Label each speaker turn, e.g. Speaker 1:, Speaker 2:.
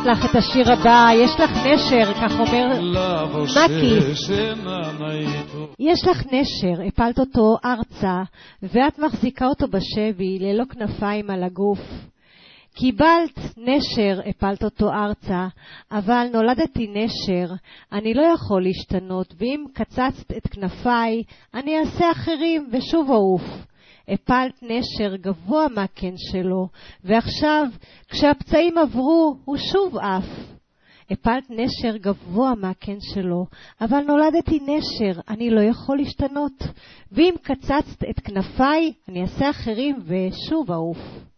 Speaker 1: לך את השיר הבא, יש לך נשר, כך אומר מקי. יש לך נשר, הפלת אותו ארצה, ואת מחזיקה אותו בשבי, ללא כנפיים על הגוף. קיבלת נשר, הפלת אותו ארצה, אבל נולדתי נשר, אני לא יכול להשתנות, ואם קצצת את כנפיי, אני אעשה אחרים ושוב אעוף. הפלת נשר גבוה מהקן שלו, ועכשיו, כשהפצעים עברו, הוא שוב עף. הפלת נשר גבוה מהקן שלו, אבל נולדתי נשר, אני לא יכול להשתנות, ואם קצצת את כנפיי, אני אעשה אחרים ושוב אעוף.